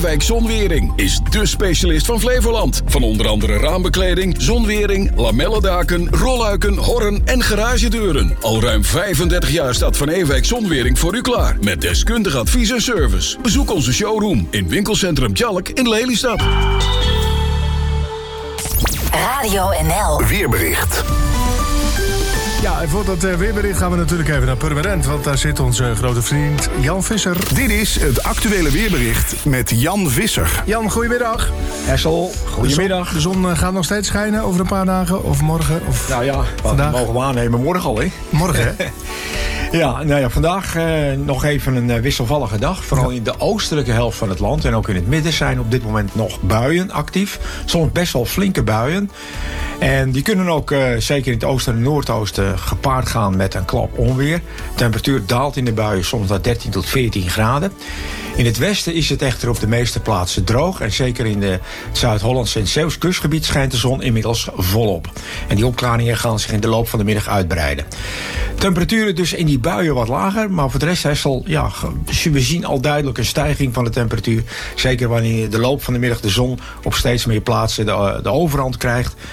Ewijk Zonwering is dé specialist van Flevoland. Van onder andere raambekleding, zonwering, lamellendaken, rolluiken, horren en garagedeuren. Al ruim 35 jaar staat Van Ewijk Zonwering voor u klaar. Met deskundig advies en service. Bezoek onze showroom in winkelcentrum Tjalk in Lelystad. Radio NL. Weerbericht. Ja, en voor dat weerbericht gaan we natuurlijk even naar Purmerend, want daar zit onze grote vriend Jan Visser. Dit is het actuele weerbericht met Jan Visser. Jan, goedemiddag. Essel, goedemiddag. De zon gaat nog steeds schijnen over een paar dagen, of morgen, of Nou ja, vandaag? mogen we aannemen morgen al, hè? Morgen, hè? Ja, nou ja, vandaag nog even een wisselvallige dag. Vooral in de oostelijke helft van het land en ook in het midden zijn op dit moment nog buien actief. Soms best wel flinke buien. En die kunnen ook zeker in het oosten en noordoosten gepaard gaan met een klap onweer. De temperatuur daalt in de buien soms naar 13 tot 14 graden. In het westen is het echter op de meeste plaatsen droog. En zeker in het Zuid-Hollandse en Zeeuws kustgebied schijnt de zon inmiddels volop. En die opklaringen gaan zich in de loop van de middag uitbreiden. Temperaturen dus in die buien wat lager. Maar voor de rest we zien al duidelijk een stijging van de temperatuur. Zeker wanneer de loop van de middag de zon op steeds meer plaatsen de overhand krijgt.